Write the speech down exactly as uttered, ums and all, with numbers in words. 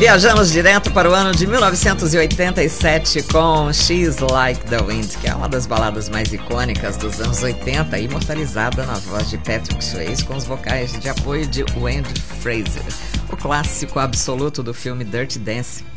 Viajamos direto para o ano de mil novecentos e oitenta e sete com She's Like the Wind, que é uma das baladas mais icônicas dos anos oitenta, imortalizada na voz de Patrick Swayze com os vocais de apoio de Wendy Fraser. O clássico absoluto do filme Dirty Dancing.